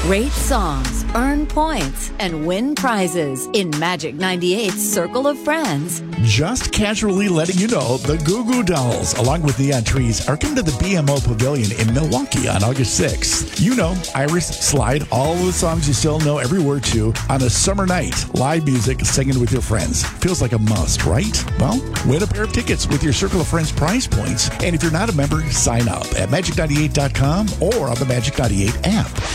Rate songs, earn points, and win prizes in Magic 98's Circle of Friends. Just casually letting you know the Goo Goo Dolls, along with Neon Trees, are coming to the BMO Pavilion in Milwaukee on August 6th. You know, Iris, Slide, all of the songs you still know every word to on a summer night. Live music, singing with your friends. Feels like a must, right? Well, win a pair of tickets with your Circle of Friends prize points. And if you're not a member, sign up at magic98.com or on the Magic 98 app.